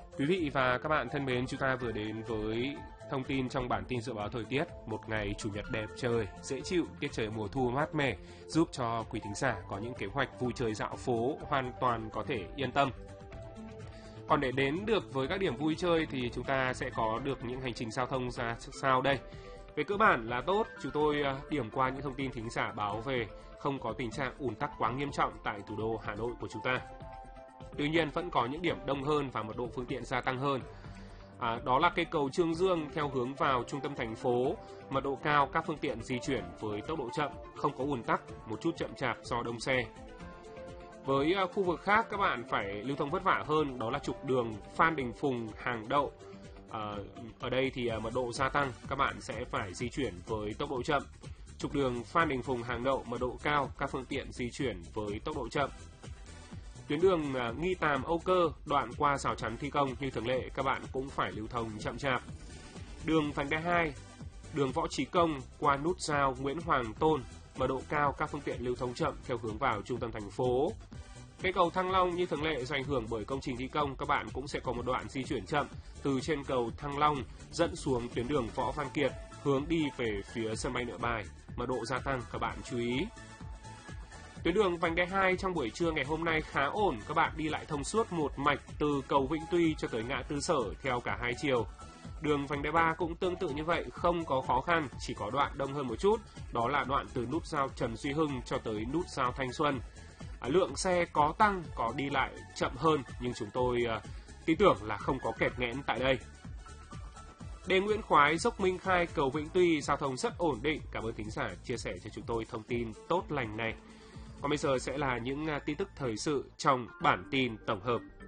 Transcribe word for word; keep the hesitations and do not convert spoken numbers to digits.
Quý vị và các bạn thân mến, chúng ta vừa đến với thông tin trong bản tin dự báo thời tiết. Một ngày Chủ nhật đẹp trời, dễ chịu, tiết trời mùa thu mát mẻ, giúp cho quý thính giả có những kế hoạch vui chơi dạo phố hoàn toàn có thể yên tâm. Còn để đến được với các điểm vui chơi thì chúng ta sẽ có được những hành trình giao thông ra sao đây? Về cơ bản là tốt, chúng tôi điểm qua những thông tin thính giả báo về không có tình trạng ùn tắc quá nghiêm trọng tại thủ đô Hà Nội của chúng ta. Tuy nhiên vẫn có những điểm đông hơn và mật độ phương tiện gia tăng hơn. À, đó là cây cầu Trương Dương theo hướng vào trung tâm thành phố, mật độ cao, các phương tiện di chuyển với tốc độ chậm, không có ùn tắc, một chút chậm chạp do đông xe. Với uh, khu vực khác các bạn phải lưu thông vất vả hơn, đó là trục đường Phan Đình Phùng, Hàng Đậu. À, ở đây thì uh, mật độ gia tăng, các bạn sẽ phải di chuyển với tốc độ chậm. Trục đường Phan Đình Phùng, Hàng Đậu, mật độ cao, các phương tiện di chuyển với tốc độ chậm. Tuyến đường uh, Nghi Tàm, Âu Cơ, đoạn qua rào chắn thi công như thường lệ, các bạn cũng phải lưu thông chậm chạp. Đường vành đai hai, đường Võ Chí Công qua nút giao Nguyễn Hoàng Tôn, mật độ cao, các phương tiện lưu thông chậm theo hướng vào trung tâm thành phố. Cây cầu Thăng Long như thường lệ do ảnh hưởng bởi công trình thi công, các bạn cũng sẽ có một đoạn di chuyển chậm từ trên cầu Thăng Long dẫn xuống tuyến đường Võ Văn Kiệt hướng đi về phía sân bay Nội Bài, mật độ gia tăng, các bạn chú ý. Tuyến đường vành đai hai trong buổi trưa ngày hôm nay khá ổn, các bạn đi lại thông suốt một mạch từ cầu Vĩnh Tuy cho tới ngã tư Sở theo cả hai chiều. Đường vành đai ba cũng tương tự như vậy, không có khó khăn, chỉ có đoạn đông hơn một chút, đó là đoạn từ nút giao Trần Duy Hưng cho tới nút giao Thanh Xuân. À, lượng xe có tăng, có đi lại chậm hơn, nhưng chúng tôi uh, tin tưởng là không có kẹt nghẽn tại đây. Đê Nguyễn Khoái, dốc Minh Khai, cầu Vĩnh Tuy, giao thông rất ổn định. Cảm ơn thính giả chia sẻ cho chúng tôi thông tin tốt lành này. Còn bây giờ sẽ là những uh, tin tức thời sự trong bản tin tổng hợp.